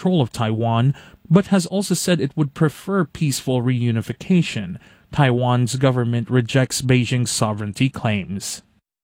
control of Taiwan, but has also said it would prefer peaceful reunification. Taiwan's government rejects Beijing's sovereignty claims.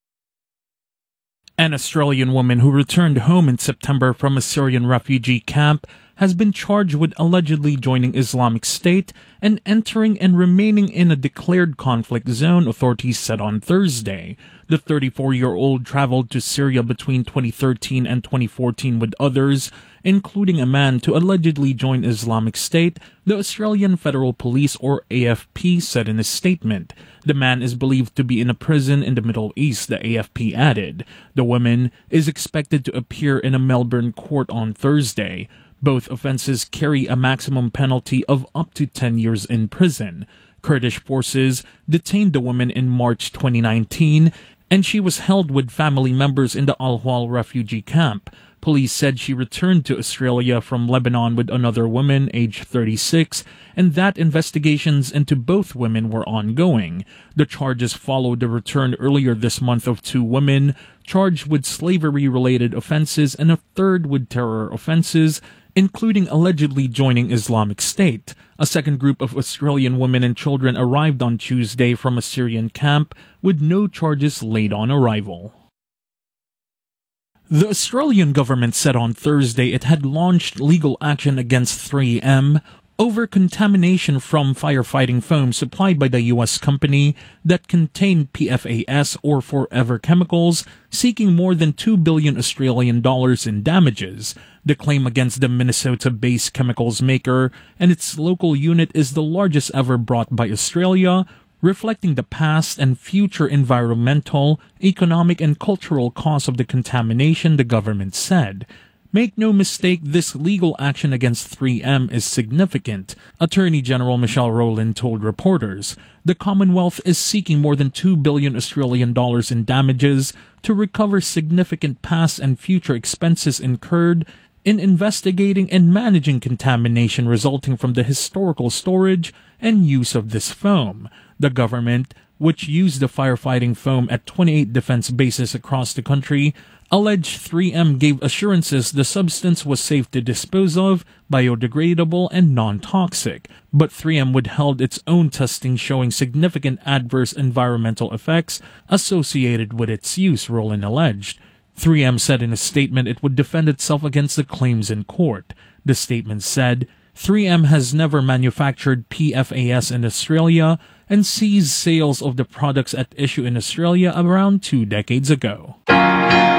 An Australian woman who returned home in September from a Syrian refugee camp has been charged with allegedly joining Islamic State and entering and remaining in a declared conflict zone, authorities said on Thursday. The 34-year-old traveled to Syria between 2013 and 2014 with others, including a man, to allegedly join Islamic State, the Australian Federal Police, or AFP, said in a statement. The man is believed to be in a prison in the Middle East, the AFP added. The woman is expected to appear in a Melbourne court on Thursday. Both offenses carry a maximum penalty of up to 10 years in prison. Kurdish forces detained the woman in March 2019, and she was held with family members in the Al-Hwal refugee camp. Police said she returned to Australia from Lebanon with another woman, aged 36, and that investigations into both women were ongoing. The charges followed the return earlier this month of two women charged with slavery-related offenses and a third with terror offenses, including allegedly joining Islamic State. A second group of Australian women and children arrived on Tuesday from a Syrian camp with no charges laid on arrival. The Australian government said on Thursday it had launched legal action against 3M over contamination from firefighting foam supplied by the U.S. company that contained PFAS, or Forever Chemicals, seeking more than $2 billion Australian dollars in damages. The claim against the Minnesota-based chemicals maker and its local unit is the largest ever brought by Australia, reflecting the past and future environmental, economic, and cultural costs of the contamination, the government said. Make no mistake, this legal action against 3M is significant, Attorney General Michelle Rowland told reporters. The Commonwealth is seeking more than $2 billion Australian dollars in damages to recover significant past and future expenses incurred in investigating and managing contamination resulting from the historical storage and use of this foam. The government, which used the firefighting foam at 28 defense bases across the country, alleged 3M gave assurances the substance was safe to dispose of, biodegradable, and non-toxic. But 3M withheld its own testing showing significant adverse environmental effects associated with its use, Rowland alleged. 3M said in a statement it would defend itself against the claims in court. The statement said, 3M has never manufactured PFAS in Australia and ceased sales of the products at issue in Australia around 2 decades ago.